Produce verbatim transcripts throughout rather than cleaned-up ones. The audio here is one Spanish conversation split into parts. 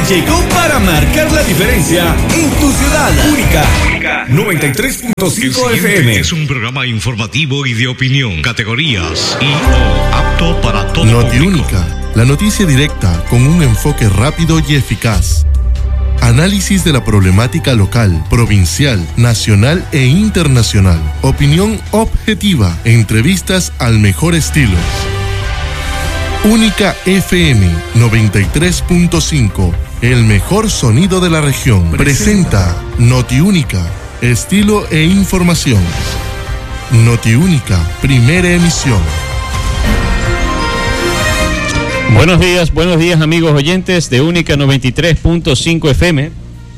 llegó para marcar la diferencia en tu ciudad. Única noventa y tres punto cinco F M. Es un programa informativo y de opinión. Categorías I O, apto para todo Notiúnica, la noticia directa con un enfoque rápido y eficaz. Análisis de la problemática local, provincial, nacional e internacional. Opinión objetiva. Entrevistas al mejor estilo. Única F M noventa y tres punto cinco. El mejor sonido de la región. Presenta Notiúnica. Estilo e información. Notiúnica. Primera emisión. Buenos días, buenos días amigos oyentes de Única noventa y tres punto cinco F M.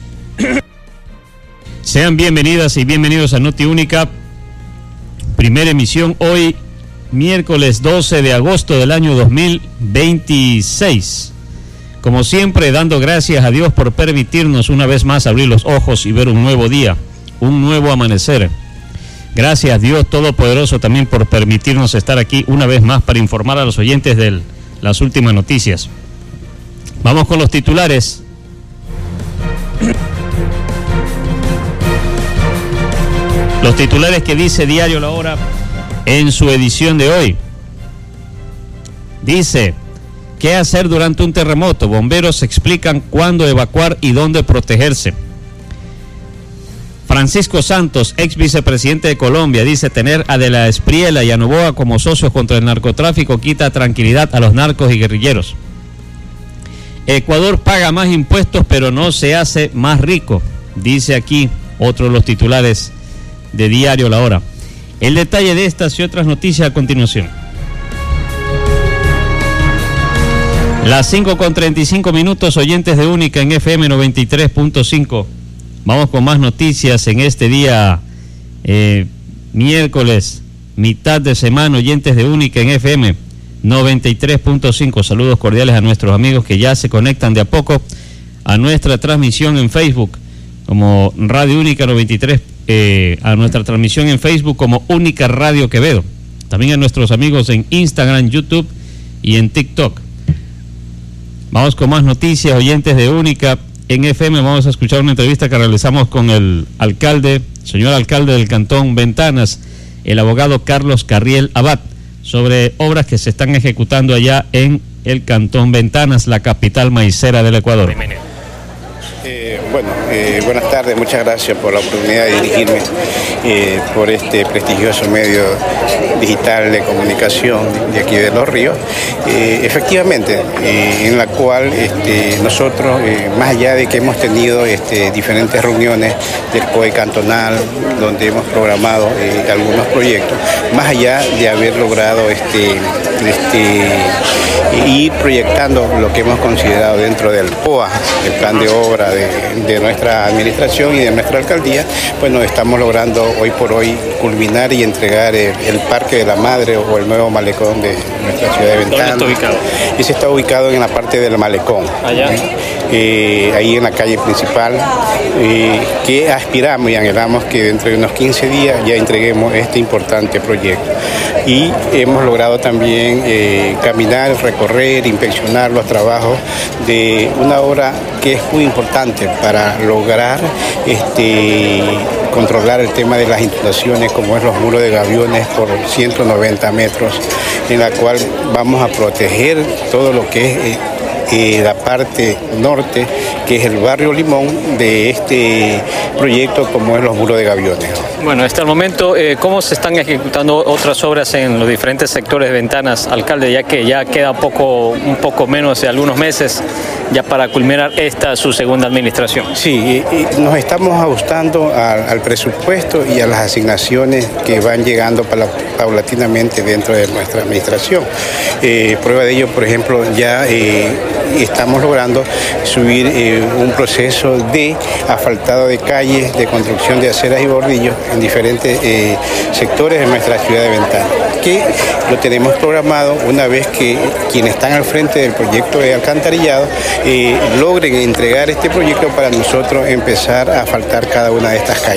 Sean bienvenidas y bienvenidos a Notiúnica, primera emisión, hoy miércoles doce de agosto del año dos mil veintiséis. Como siempre, dando gracias a Dios por permitirnos una vez más abrir los ojos y ver un nuevo día, un nuevo amanecer. Gracias a Dios Todopoderoso también por permitirnos estar aquí una vez más para informar a los oyentes del las últimas noticias. Vamos con los titulares. Los titulares que dice Diario La Hora en su edición de hoy. Dice: ¿qué hacer durante un terremoto? Bomberos explican cuándo evacuar y dónde protegerse. Francisco Santos, ex vicepresidente de Colombia, dice: tener a De la Espriella y a Noboa como socios contra el narcotráfico quita tranquilidad a los narcos y guerrilleros. Ecuador paga más impuestos pero no se hace más rico, dice aquí otro de los titulares de Diario La Hora. El detalle de estas y otras noticias a continuación. Las cinco con treinta y cinco minutos, oyentes de Única en F M noventa y tres punto cinco. Vamos con más noticias en este día eh, miércoles, mitad de semana, oyentes de Única en F M noventa y tres punto cinco. Saludos cordiales a nuestros amigos que ya se conectan de a poco a nuestra transmisión en Facebook como Radio Única noventa y tres, eh, a nuestra transmisión en Facebook como Única Radio Quevedo. También a nuestros amigos en Instagram, YouTube y en TikTok. Vamos con más noticias, oyentes de Única. En F M vamos a escuchar una entrevista que realizamos con el alcalde, señor alcalde del Cantón Ventanas, el abogado Carlos Carriel Abad, sobre obras que se están ejecutando allá en el Cantón Ventanas, la capital maicera del Ecuador. Eh, bueno, eh, buenas tardes, muchas gracias por la oportunidad de dirigirme eh, por este prestigioso medio digital de comunicación de aquí de Los Ríos, eh, efectivamente, eh, en la cual este, nosotros, eh, más allá de que hemos tenido este, diferentes reuniones del C O E cantonal, donde hemos programado eh, algunos proyectos, más allá de haber logrado este, este, ir proyectando lo que hemos considerado dentro del P O A, el plan de obra de, de nuestra administración y de nuestra alcaldía, pues nos estamos logrando hoy por hoy culminar y entregar el, el Parque de la Madre o el nuevo malecón de nuestra ciudad de Ventanas. ¿Dónde está ubicado? Ese está ubicado en la parte del malecón. Allá. Eh, ahí en la calle principal, eh, que aspiramos y anhelamos que dentro de unos quince días ya entreguemos este importante proyecto. Y hemos logrado también eh, caminar, recorrer, inspeccionar los trabajos de una obra que es muy importante para lograr este, controlar el tema de las inundaciones, como es los muros de gaviones por ciento noventa metros, en la cual vamos a proteger todo lo que es eh, eh, la parte norte, que es el barrio Limón de este proyecto, como es los muros de gaviones. Bueno, hasta el momento, eh, ¿cómo se están ejecutando otras obras en los diferentes sectores de Ventanas, alcalde, ya que ya queda poco, un poco menos de algunos meses ya para culminar esta su segunda administración? Sí, y, y nos estamos ajustando al, al presupuesto y a las asignaciones que van llegando para, paulatinamente dentro de nuestra administración. Eh, prueba de ello, por ejemplo, ya eh, estamos logrando subir eh, un proceso de asfaltado de calles, de construcción de aceras y bordillos en diferentes eh, sectores de nuestra ciudad de Ventanas, que lo tenemos programado una vez que quienes están al frente del proyecto de alcantarillado eh, logren entregar este proyecto para nosotros empezar a asfaltar cada una de estas calles.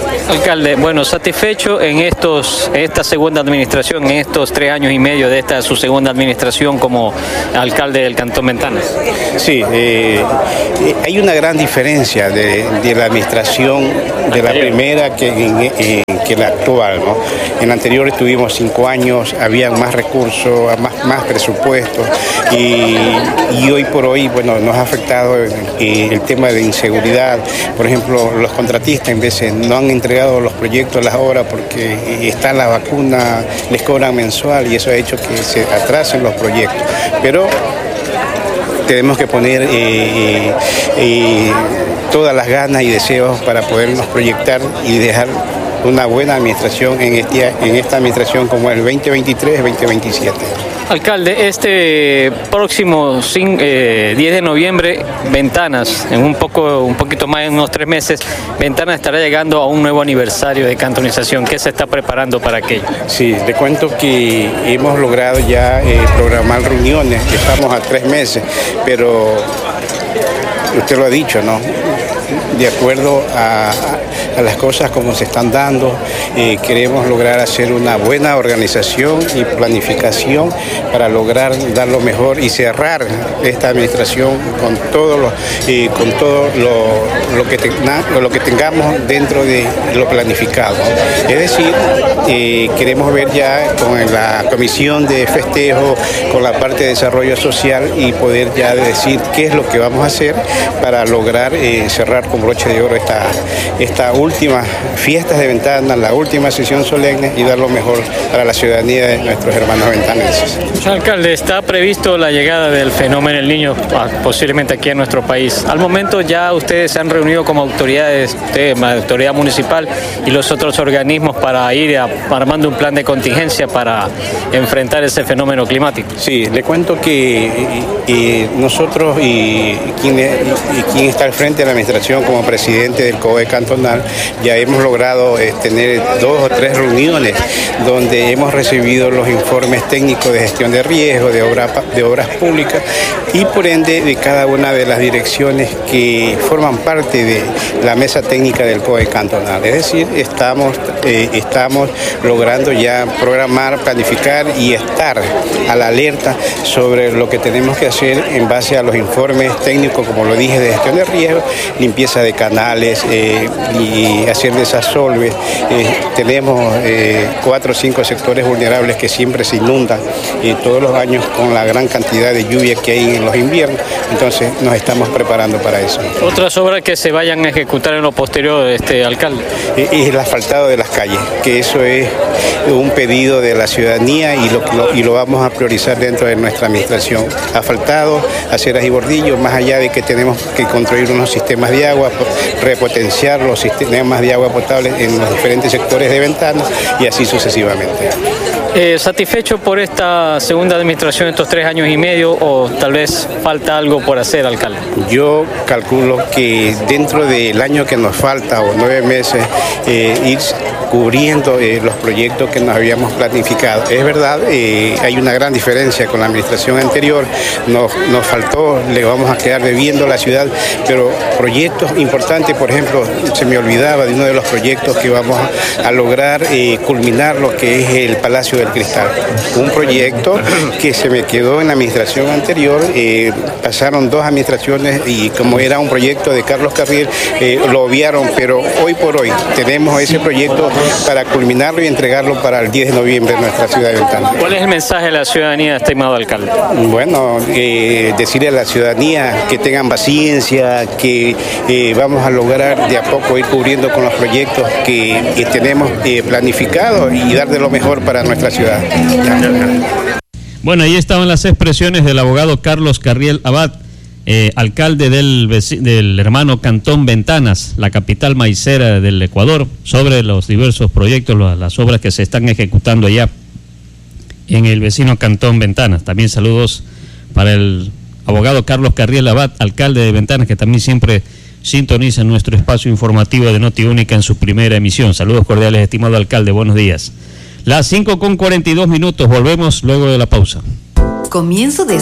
Alcalde, bueno, satisfecho en estos, esta segunda administración, en estos tres años y medio de esta su segunda administración como alcalde del Cantón Ventanas. Sí, eh, hay una gran diferencia de, de la administración de la primera que, eh, que la actual, ¿no? En la anterior tuvimos cinco años, había más recursos, más, más presupuestos y, y hoy por hoy, bueno, nos ha afectado eh, el tema de inseguridad. Por ejemplo, los contratistas en veces no han entregado los proyectos, las obras, porque está la vacuna, les cobran mensual y eso ha hecho que se atrasen los proyectos. Pero tenemos que poner eh, eh, todas las ganas y deseos para podernos proyectar y dejar una buena administración en, este, en esta administración como el veinte veintitrés veinte veintisiete. Alcalde, este próximo eh, diez de noviembre, Ventanas, en un poco, un poquito más de unos tres meses, Ventanas estará llegando a un nuevo aniversario de cantonización. ¿Qué se está preparando para aquello? Sí, le cuento que hemos logrado ya eh, programar reuniones, estamos a tres meses, pero usted lo ha dicho, ¿no? De acuerdo a, a las cosas como se están dando, eh, queremos lograr hacer una buena organización y planificación para lograr dar lo mejor y cerrar esta administración con todo lo, eh, con todo lo, lo, que tenga, lo que tengamos dentro de lo planificado. Es decir, eh, queremos ver ya con la comisión de festejo, con la parte de desarrollo social y poder ya decir qué es lo que vamos a hacer para lograr eh, cerrar con broche de oro esta, esta última fiestas de Ventanas, la última sesión solemne y dar lo mejor para la ciudadanía de nuestros hermanos ventanenses. Alcalde, está previsto la llegada del fenómeno del Niño posiblemente aquí en nuestro país. Al momento ya ustedes se han reunido como autoridades, usted, la autoridad municipal y los otros organismos para ir a, armando un plan de contingencia para enfrentar ese fenómeno climático. Sí, le cuento que y, y nosotros y quien, y quien está al frente de la administración como presidente del C O E cantonal ya hemos logrado eh, tener dos o tres reuniones donde hemos recibido los informes técnicos de gestión de riesgo, de, obra, de obras públicas y por ende de cada una de las direcciones que forman parte de la mesa técnica del C O E cantonal. Es decir, estamos, eh, estamos logrando ya programar, planificar y estar a la alerta sobre lo que tenemos que hacer en base a los informes técnicos, como lo dije, de gestión de riesgo, limpieza de canales eh, y hacer desasolves. Eh, tenemos eh, cuatro o cinco sectores vulnerables que siempre se inundan eh, todos los años con la gran cantidad de lluvia que hay en los inviernos, entonces nos estamos preparando para eso. ¿Otras obras que se vayan a ejecutar en lo posterior, este alcalde? Eh, es el asfaltado de las calles, que eso es un pedido de la ciudadanía y lo, lo, y lo vamos a priorizar dentro de nuestra administración. Asfaltado, aceras y bordillos, más allá de que tenemos que construir unos sistemas de agua, repotenciar los sistemas de agua potable en los diferentes sectores de Ventanas y así sucesivamente. Eh, ¿Satisfecho por esta segunda administración, estos tres años y medio, o tal vez falta algo por hacer, alcalde? Yo calculo que dentro del año que nos falta, o nueve meses, eh, ir cubriendo eh, los proyectos que nos habíamos planificado. Es verdad, eh, hay una gran diferencia con la administración anterior, nos, nos faltó, le vamos a quedar debiendo a la ciudad, pero proyectos importantes, por ejemplo, se me olvidaba de uno de los proyectos que vamos a, a lograr eh, culminar, lo que es el Palacio del Cristal. Un proyecto que se me quedó en la administración anterior, eh, pasaron dos administraciones y como era un proyecto de Carlos Carriel, eh, lo obviaron, pero hoy por hoy tenemos ese proyecto para culminarlo y entregarlo para el diez de noviembre en nuestra ciudad de Ventanas. ¿Cuál es el mensaje de la ciudadanía, estimado alcalde? Bueno, eh, decirle a la ciudadanía que tengan paciencia, que eh, vamos a lograr de a poco ir cubriendo con los proyectos que, que tenemos eh, planificados y dar de lo mejor para nuestra ciudad. Bueno, ahí estaban las expresiones del abogado Carlos Carriel Abad, eh, alcalde del, del hermano Cantón Ventanas, la capital maicera del Ecuador, sobre los diversos proyectos, las obras que se están ejecutando allá en el vecino Cantón Ventanas. También saludos para el abogado Carlos Carriel Abad, alcalde de Ventanas, que también siempre sintoniza nuestro espacio informativo de Noti Única en su primera emisión. Saludos cordiales, estimado alcalde, buenos días. Las cinco con cuarenta y dos minutos, volvemos luego de la pausa. Comienzo de